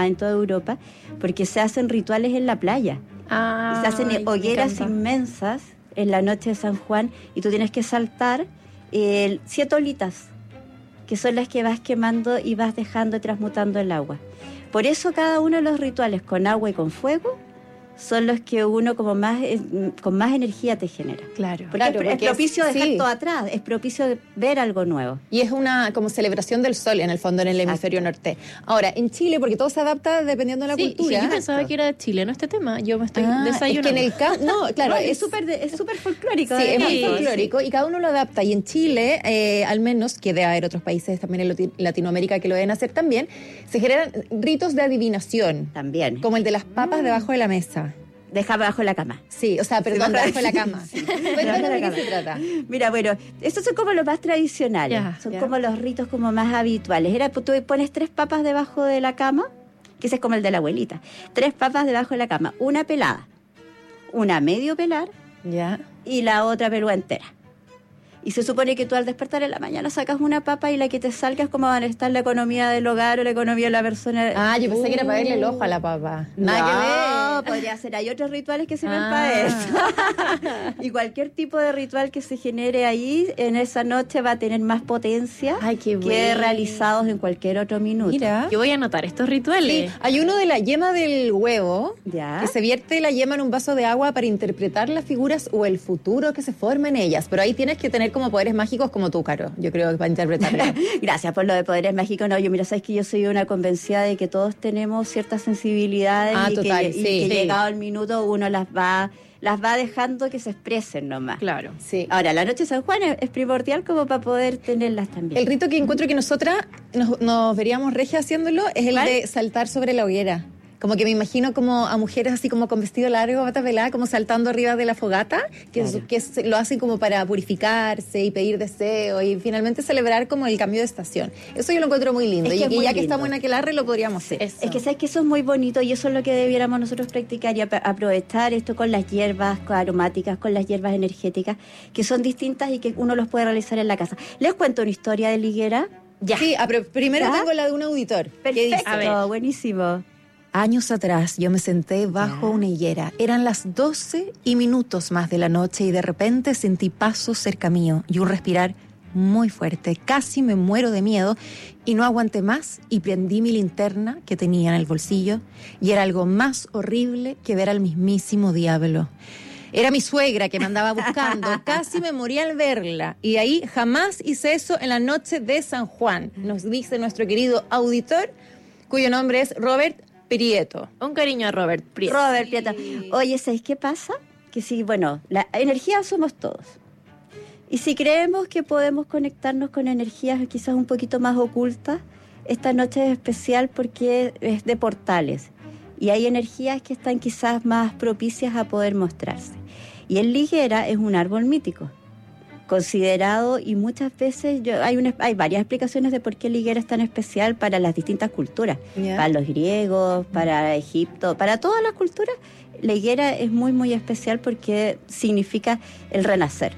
en toda Europa, porque se hacen rituales en la playa. Y se hacen hogueras inmensas en la noche de San Juan, y tú tienes que saltar 7 olitas, que son las que vas quemando y vas dejando transmutando el agua. Por eso cada uno de los rituales con agua y con fuego son los que uno con más energía te genera. Claro. Porque es propicio dejar todo atrás, es propicio ver algo nuevo. Y es una como celebración del sol, en el fondo, en el hemisferio norte. Ahora, en Chile, porque todo se adapta dependiendo de la cultura. Sí, yo pensaba que era chileno este tema. Yo me estoy desayunando. Es que en el no, claro, es súper folclórico. Sí, es muy folclórico, y cada uno lo adapta. Y en Chile, al menos, que debe haber otros países también en Latinoamérica que lo deben hacer también, se generan ritos de adivinación. También. Como el de las papas debajo de la mesa. Deja debajo de la cama. Sí, o sea, perdón, debajo de la cama. Cuéntanos de qué se trata. Mira, bueno, estos son como los más tradicionales. Son como los ritos como más habituales. Tú pones 3 papas debajo de la cama, que ese es como el de la abuelita. 3 papas debajo de la cama, una pelada, una medio pelar, y la otra pelúa entera. Y se supone que tú al despertar en la mañana sacas una papa, y la que te salga es como van a estar la economía del hogar o la economía de la persona. Yo pensé que era para verle el ojo a la papa. Nada que ver. Podría ser. Hay otros rituales que sirven para eso. Y cualquier tipo de ritual que se genere ahí en esa noche va a tener más potencia que realizados en cualquier otro minuto. Mira, yo voy a anotar estos rituales. Sí, hay uno de la yema del huevo, que se vierte la yema en un vaso de agua para interpretar las figuras o el futuro que se forma en ellas. Pero ahí tienes que tener como poderes mágicos como tú, Caro, yo creo, para interpretarlo. Gracias por lo de poderes mágicos. No, mira, sabes que yo soy una convencida de que todos tenemos ciertas sensibilidades que llegado el minuto uno las va dejando que se expresen nomás. Claro. Sí. Ahora, la noche de San Juan es primordial como para poder tenerlas también. El rito que encuentro que nosotras nos veríamos regia haciéndolo es el de saltar sobre la hoguera. Como que me imagino como a mujeres así como con vestido largo, bata pelada, como saltando arriba de la fogata, que lo hacen como para purificarse y pedir deseo y finalmente celebrar como el cambio de estación. Eso yo lo encuentro muy lindo. Y ya que estamos en aquelarre lo podríamos hacer. Es que sabes que eso es muy bonito, y eso es lo que debiéramos nosotros practicar y aprovechar esto con las hierbas aromáticas, con las hierbas energéticas, que son distintas y que uno los puede realizar en la casa. Les cuento una historia de liguera. Sí, pero primero tengo la de un auditor. Perfecto, buenísimo. Años atrás yo me senté bajo una higuera. Eran las 12 y minutos más de la noche y de repente sentí pasos cerca mío y un respirar muy fuerte. Casi me muero de miedo y no aguanté más y prendí mi linterna que tenía en el bolsillo, y era algo más horrible que ver al mismísimo diablo. Era mi suegra que me andaba buscando. Casi me morí al verla. Y ahí jamás hice eso en la noche de San Juan, nos dice nuestro querido auditor, cuyo nombre es Robert Prieto. Un cariño a Robert Prieto. Robert Prieto. Oye, ¿sabes qué pasa? Que sí, bueno, la energía somos todos. Y si creemos que podemos conectarnos con energías quizás un poquito más ocultas, esta noche es especial porque es de portales. Y hay energías que están quizás más propicias a poder mostrarse. Y el liguera es un árbol mítico, considerado, y muchas veces hay varias explicaciones de por qué el higuera es tan especial para las distintas culturas, para los griegos, para Egipto, para todas las culturas. La higuera es muy muy especial porque significa el renacer.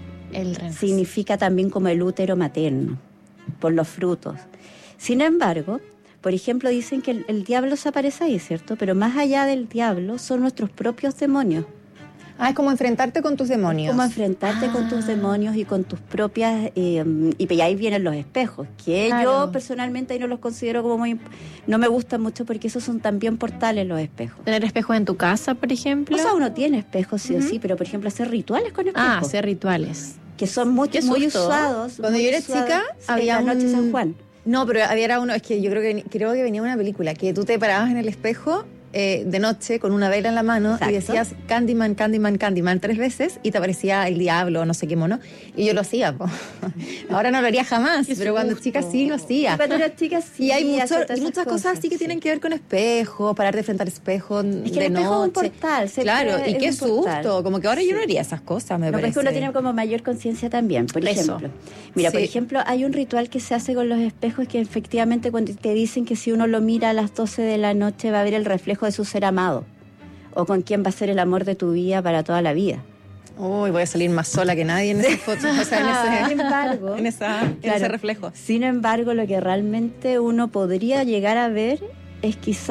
Significa también como el útero materno, por los frutos. Sin embargo, por ejemplo, dicen que el diablo se aparece ahí, ¿cierto? Pero más allá del diablo son nuestros propios demonios. Es como enfrentarte con tus demonios. Como enfrentarte con tus demonios y con tus propias... y ahí vienen los espejos, que yo personalmente ahí no los considero como muy... No me gustan mucho porque esos son también portales, los espejos. ¿Tener espejos en tu casa, por ejemplo? O sea, uno tiene espejos sí o sí, pero por ejemplo hacer rituales con espejos. Hacer rituales. Que son muy usados. Cuando yo era chica había la noche de San Juan. No, pero había uno, es que yo creo que venía una película, que tú te parabas en el espejo de noche con una vela en la mano. Exacto. Y decías Candyman, Candyman, Candyman 3 veses y te aparecía el diablo, no sé qué mono, y yo lo hacía, po. Ahora no lo haría jamás, pero cuando chica sí lo hacía. Cuando era chica sí. Y hay muchas cosas así que tienen que ver con espejos, pararte frente al espejo es que de el espejo noche. Es un portal. Claro, y qué susto, como que ahora yo no haría esas cosas, me parece. Pero es que uno tiene como mayor conciencia también, por ejemplo. Mira, por ejemplo, hay un ritual que se hace con los espejos que efectivamente cuando te dicen que si uno lo mira a las 12 de la noche va a ver el reflejo de su ser amado, o con quién va a ser el amor de tu vida para toda la vida. Uy, voy a salir más sola que nadie en esas fotos, o sea, sin embargo, en ese reflejo. Sin embargo, lo que realmente uno podría llegar a ver es quizás